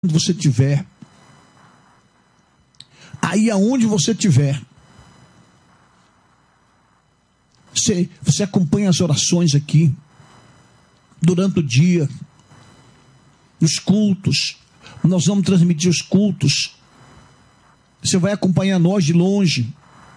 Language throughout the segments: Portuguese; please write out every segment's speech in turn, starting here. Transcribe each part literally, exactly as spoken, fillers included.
você estiver, aí aonde você estiver, você, você acompanha as orações aqui, durante o dia, os cultos, nós vamos transmitir os cultos, você vai acompanhar nós de longe,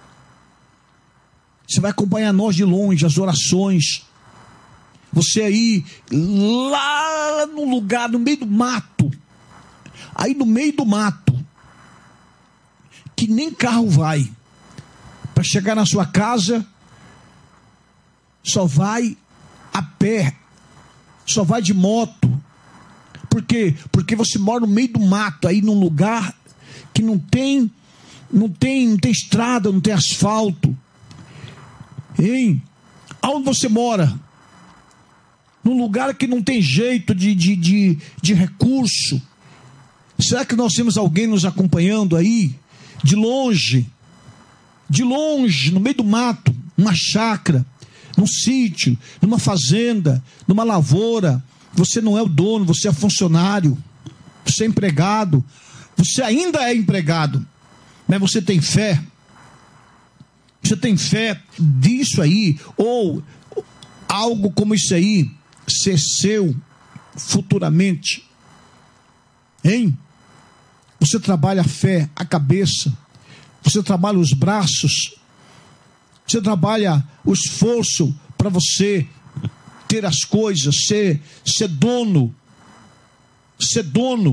você vai acompanhar nós de longe, as orações, você aí, lá no lugar, no meio do mato, aí no meio do mato, que nem carro vai, para chegar na sua casa, só vai a pé, só vai de moto. Por quê? Porque você mora no meio do mato, aí num lugar que não tem, não tem, não tem estrada, não tem asfalto. Hein? Aonde você mora? Num lugar que não tem jeito de, de, de, de recurso. Será que nós temos alguém nos acompanhando aí? De longe, de longe, no meio do mato, numa chácara, num sítio, numa fazenda, numa lavoura. Você não é o dono, você é funcionário, você é empregado, você ainda é empregado, mas você tem fé, você tem fé disso aí, ou algo como isso aí, ser seu futuramente, hein? Você trabalha a fé, a cabeça, você trabalha os braços, você trabalha o esforço para você ter as coisas, ser, ser dono, ser dono.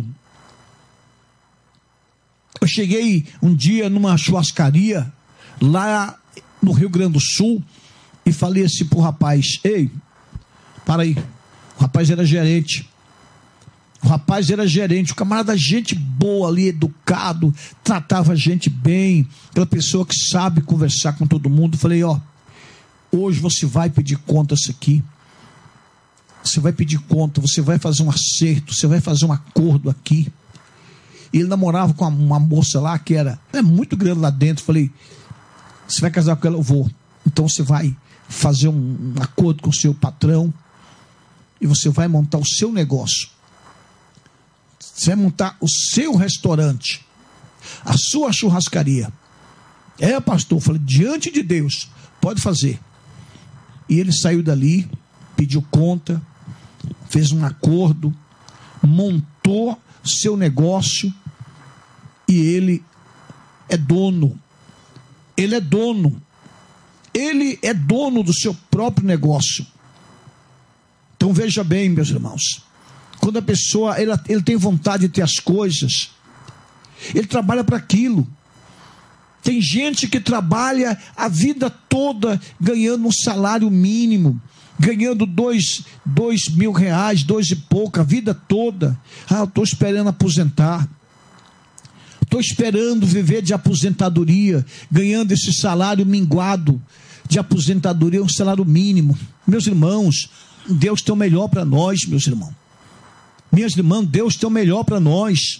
Eu cheguei um dia numa churrascaria, lá no Rio Grande do Sul, e falei assim pro rapaz: ei, para aí. O rapaz era gerente. O rapaz era gerente, o camarada, gente boa ali, educado, tratava a gente bem, aquela pessoa que sabe conversar com todo mundo. Falei: ó, hoje você vai pedir conta isso aqui. Você vai pedir conta, você vai fazer um acerto, você vai fazer um acordo aqui. E ele namorava com uma, uma moça lá que era é muito grande lá dentro. Falei: você vai casar com ela? Eu vou. Então você vai fazer um, um acordo com o seu patrão e você vai montar o seu negócio. Você vai montar o seu restaurante, a sua churrascaria. É, pastor? Eu falei: diante de Deus, pode fazer. E ele saiu dali, pediu conta, fez um acordo, montou seu negócio e ele é dono. Ele é dono. Ele é dono do seu próprio negócio. Então veja bem, meus irmãos, quando a pessoa ele, ele tem vontade de ter as coisas, ele trabalha para aquilo. Tem gente que trabalha a vida toda ganhando um salário mínimo, ganhando dois, dois mil reais, dois e pouco, a vida toda. Ah, eu estou esperando aposentar. Estou esperando viver de aposentadoria, ganhando esse salário minguado de aposentadoria, um salário mínimo. Meus irmãos, Deus tem o melhor para nós, meus irmãos. Minhas irmãs, Deus tem o melhor para nós.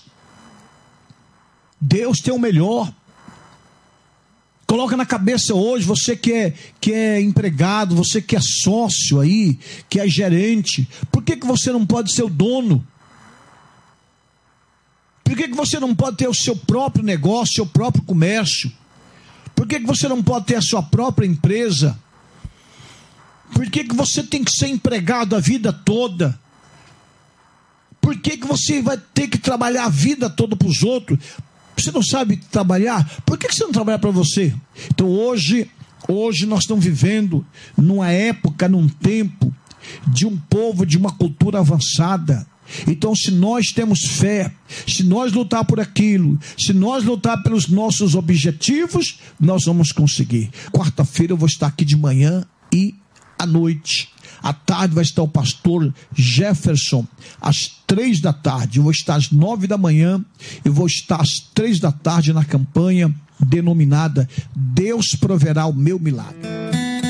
Deus tem o melhor. Coloca na cabeça hoje, você que é, que é empregado, você que é sócio aí, que é gerente, por que, que você não pode ser o dono? Por que, que você não pode ter o seu próprio negócio, seu próprio comércio? Por que, que você não pode ter a sua própria empresa? Por que, que você tem que ser empregado a vida toda? Por que, que você vai ter que trabalhar a vida toda para os outros? Você não sabe trabalhar? Por que, que você não trabalha para você? Então hoje, hoje nós estamos vivendo numa época, num tempo de um povo, de uma cultura avançada. Então, se nós temos fé, se nós lutar por aquilo, se nós lutar pelos nossos objetivos, nós vamos conseguir. Quarta-feira eu vou estar aqui de manhã e à noite. À tarde vai estar o pastor Jefferson, às três da tarde. Eu vou estar às nove da manhã, eu vou estar às três da tarde na campanha denominada Deus Proverá o Meu Milagre.